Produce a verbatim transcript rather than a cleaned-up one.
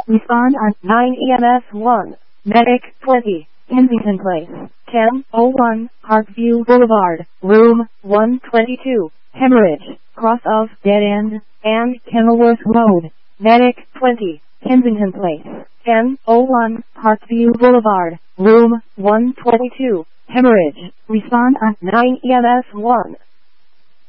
Respond on nine E M S one. Medic twenty. Kensington Place. ten oh one Parkview Boulevard. Room one twenty-two. Hemorrhage. Cross of Dead End and Kenilworth Road. Medic twenty. Kensington Place. ten oh one Parkview Boulevard. Room one twenty-two. Hemorrhage. Respond on nine E M S one.